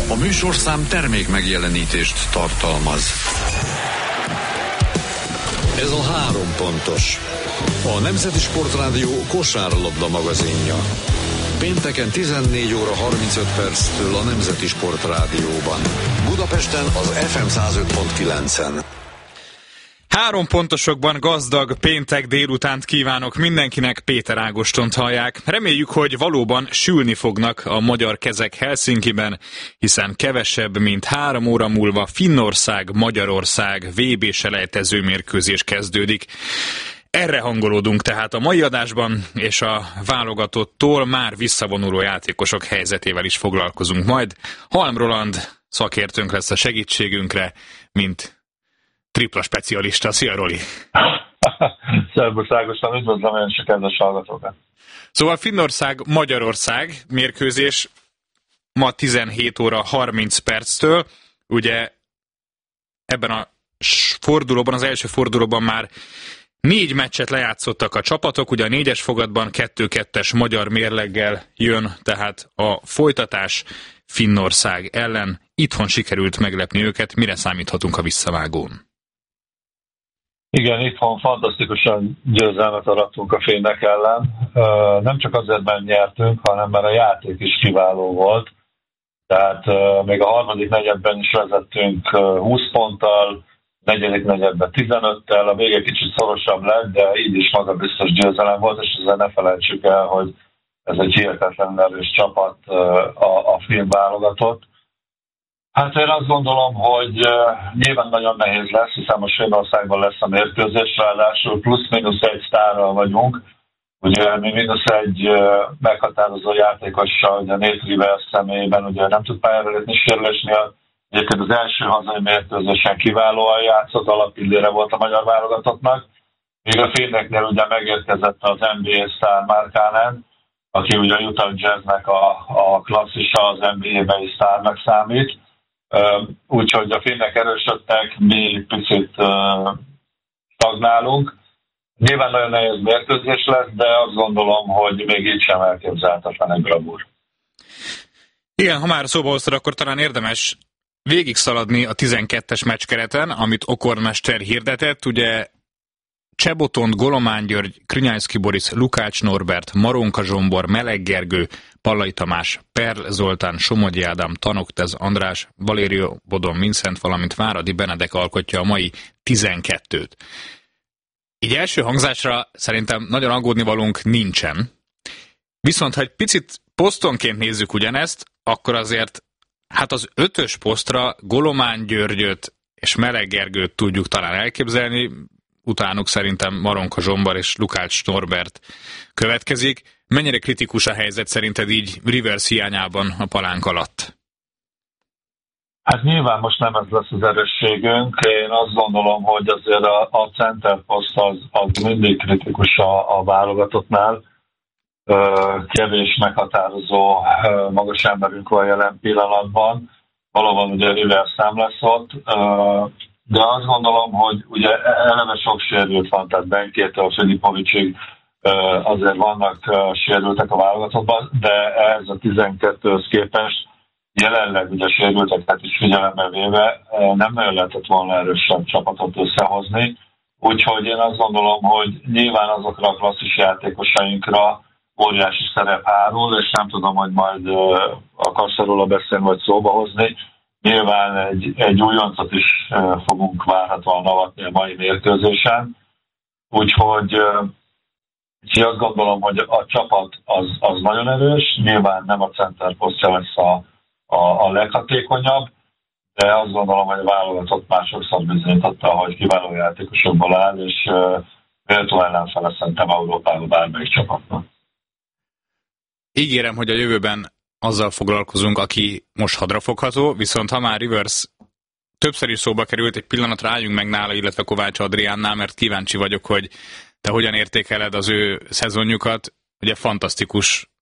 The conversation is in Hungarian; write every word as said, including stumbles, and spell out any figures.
A műsorszám termék megjelenítést tartalmaz. Ez a Három pontos. A Nemzeti Sportrádió kosárlabda magazinja. Pénteken tizennégy óra harmincöt perctől a Nemzeti Sportrádióban. Budapesten az ef em száz öt pont kilencen. Három pontosokban gazdag péntek délutánt kívánok mindenkinek, Péter Ágostont hallják. Reméljük, hogy valóban sülni fognak a magyar kezek Helsinkiben, hiszen kevesebb, mint három óra múlva Finnország-Magyarország vé bé-selejtező mérkőzés kezdődik. Erre hangolódunk tehát a mai adásban, és a válogatottól már visszavonuló játékosok helyzetével is foglalkozunk majd. Halm Roland szakértőnk lesz a segítségünkre, mint tripla specialista. Szia, Roli! Szerbusz Ágoston, üdvözlöm én se kedves hallgatókat! Szóval Finnország-Magyarország mérkőzés ma tizenhét óra harminc perctől. Ugye ebben a fordulóban, az első fordulóban már négy meccset lejátszottak a csapatok, ugye a négyes fogadban kettő-kettes magyar mérleggel jön, tehát a folytatás Finnország ellen. Itthon sikerült meglepni őket, mire számíthatunk a visszavágón? Igen, itthon fantasztikusan győzelmet arattunk a finnek ellen. Nem csak azért, mert nyertünk, hanem mert a játék is kiváló volt. Tehát még a harmadik negyedben is vezettünk húsz ponttal, negyedik negyedben tizenöttel, a vége kicsit szorosabb lett, de így is magabiztos győzelem volt, és ezzel ne felejtsük el, hogy ez egy hihetetlen erős csapat a, a finn válogatott. Hát én azt gondolom, hogy uh, nyilván nagyon nehéz lesz, hiszen most Finnországban lesz a mérkőzés, ráadásul plusz-minusz egy sztárral vagyunk. Ugye mi mínusz egy uh, meghatározó játékossal, ugye Nate Rivers személyében ugye nem tud pályára lépni sérülés miatt. Egyébként az első hazai mérkőzésen kiválóan játszott, alapillére volt a magyar válogatottnak. Még a finneknél ugye megérkezett az en bé á sztár Markkanen, aki ugye a Utah Jazznek a, a klasszisa, az en bé á-ben is sztárnak számít. Úgyhogy a finnek erősödtek, mi picit uh, stagnálunk. Nyilván nagyon nehéz mérkőzés lesz, de azt gondolom, hogy még így sem elképzelhetetlen egy bravúr. Igen, ha már szóba hoztad, akkor talán érdemes végig szaladni a tizenkettes meccskereten, amit Okormester hirdetett. Ugye Csebotont, Golomán György, Krnyánszky Boris, Lukács Norbert, Maronka Zsombor, Meleg Gergő, Pallai Tamás, Perl Zoltán, Somogyi Ádám, Tanoktez András, Valério Bodon Vincent, valamint Váradi Benedek alkotja a mai tizenkettőt. Így első hangzásra szerintem nagyon aggódni valónk nincsen. Viszont ha egy picit posztonként nézzük ugyanezt, akkor azért hát az ötös posztra Golomán Györgyöt és Meleg Gergőt tudjuk talán elképzelni, utánuk szerintem Maronka Zsombor és Lukács Norbert következik. Mennyire kritikus a helyzet szerinted így Rivers hiányában a palánk alatt? Hát nyilván most nem ez lesz az erősségünk. Én azt gondolom, hogy azért a, a center poszt az, az mindig kritikus a, a válogatottnál. Kevés meghatározó magas emberünk van jelen pillanatban. Valóban ugye Rivers nem lesz ott. De azt gondolom, hogy ugye eleve sok sérült van, tehát Benkétől Filipovicsig azért vannak sérültek a válogatottban, de ez a tizenkettőhöz képest jelenleg ugye sérülteket is figyelembe véve nem nagyon lehetett volna erősebb csapatot összehozni. Úgyhogy én azt gondolom, hogy nyilván azokra a klasszis játékosainkra óriási szerep hárul, és nem tudom, hogy majd akarsz róla beszélni, vagy szóba hozni. Nyilván egy, egy újoncot is fogunk várhatóan avatni a mai mérkőzésen. Úgyhogy és azt gondolom, hogy a csapat az, az nagyon erős, nyilván nem a center posztja lesz a, a, a leghatékonyabb, de azt gondolom, hogy a válogatott már sokszor bizonyította, hogy kiváló játékosokból áll, és méltó ellenfele szerintem Európában bármelyik csapatnak. Ígérem, hogy a jövőben azzal foglalkozunk, aki most hadrafogható, viszont ha már Rivers többször is szóba került, egy pillanatra álljunk meg nála, illetve Kovács Adriánnál, mert kíváncsi vagyok, hogy te hogyan értékeled az ő szezonjukat. Ugye fantasztikus